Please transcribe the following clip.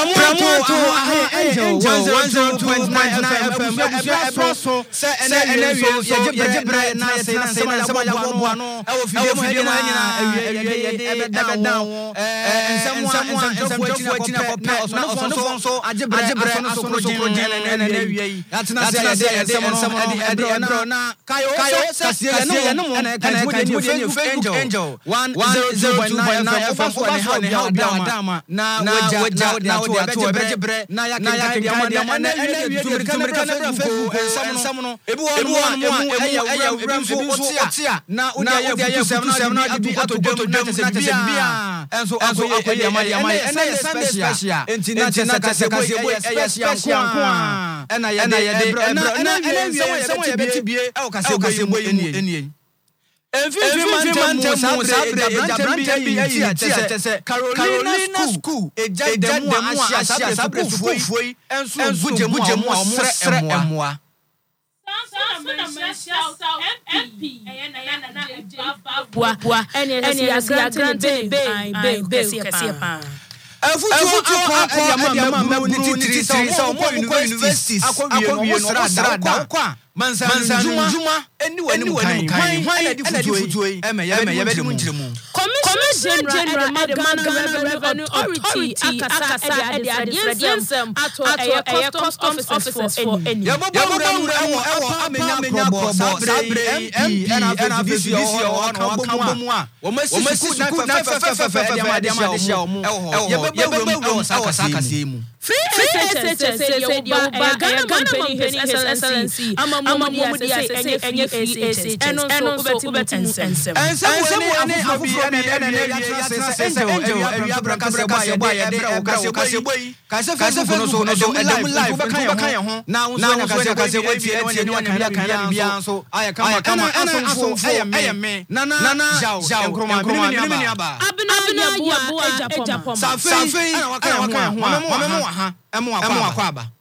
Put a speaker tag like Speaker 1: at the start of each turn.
Speaker 1: Pramoto Angel 102.9 FM Abuso se ene yejebre na se sama ya boa no e wo fidie mu nyina ebedawo nsamo atina kopɛ so ajebre asokrodin na wiei atena se nsamo no na kayo kasie no mo na Angel 102.9 FM ne ha dama na waja to ebejebre na ya diama na tumrika na Facebook nsamo no ebi wonu eya so otia na udia sem na di atodom na tese bia enso akoyama ena special enti na kase special ko a ena ye de na nsamo ye beti bie e o kase boy enie Every man sabre bi tese Carolina school eja demu ahia sabre fufuoi enso bujemu omsre emmoa
Speaker 2: MP Bua ene grande kese pa
Speaker 1: Afutu akọ ni titiri so mo universities akọwie no sra kwa mansanjuma eni wani kan hwan na di futuoi eme be di mu ntiremu
Speaker 2: Commission General Ghana Revenue Authority akasa edi adiensem ato customs officers for any
Speaker 1: ya bobo amenya krobo sabre ena visi o kan a wo masiku na fe de omo ya bobo sakasi mu
Speaker 2: Free SHS say Yoruba Ghana company His Excellency Amamodi say enye free eno so ubeti ensem
Speaker 1: ene afi ene Angel abrakase boy ya kase boy kase no so live kan ho na unso kase etie ni kan bia so aya kama aso ayeme nana jao enkroma mini aba
Speaker 2: abina ya bua ejapom
Speaker 1: safi ana wakan ho emo akwa aba